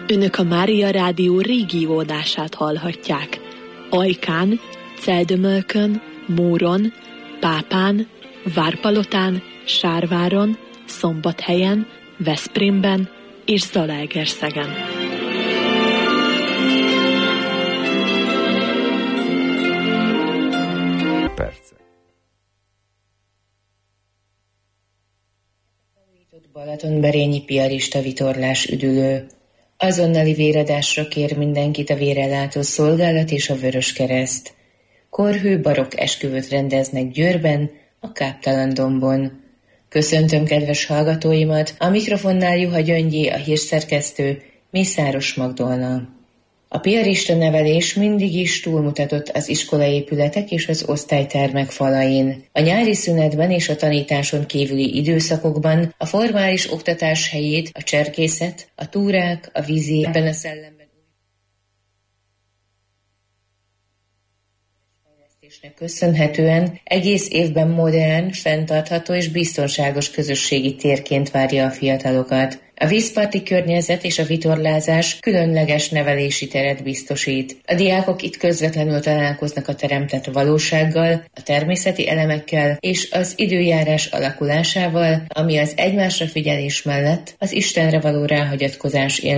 Önök a Mária Rádió régió adását hallhatják. Ajkán, Celdömölkön, Móron, Pápán, Várpalotán, Sárváron, Szombathelyen, Veszprémben és Zalaegerszegen. Perce. Balatonberényi piarista vitorlás üdülő. Azonnali véradásra kér mindenkit a vérellátó szolgálat és a Vöröskereszt. Korhű barokk esküvőt rendeznek Győrben, a Káptalan-dombon. Köszöntöm kedves hallgatóimat, a mikrofonnál Juha Gyöngyi, a hírszerkesztő, Mészáros Magdolna. A piarista nevelés mindig is túlmutatott az iskolaépületek és az osztálytermek falain. A nyári szünetben és a tanításon kívüli időszakokban a formális oktatás helyét a cserkészet, a túrák, a vízi ebben a szellemben fejlesztésnek köszönhetően egész évben modern, fenntartható és biztonságos közösségi térként várja a fiatalokat. A vízparti környezet és a vitorlázás különleges nevelési teret biztosít. A diákok itt közvetlenül találkoznak a teremtett valósággal, a természeti elemekkel és az időjárás alakulásával, ami az egymásra figyelés mellett az Istenre való ráhagyatkozás